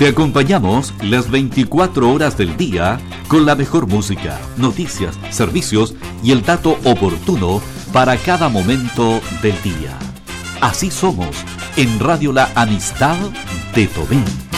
Te acompañamos las 24 horas del día con la mejor música, noticias, servicios y el dato oportuno para cada momento del día. Así somos en Radio La Amistad de Tomé.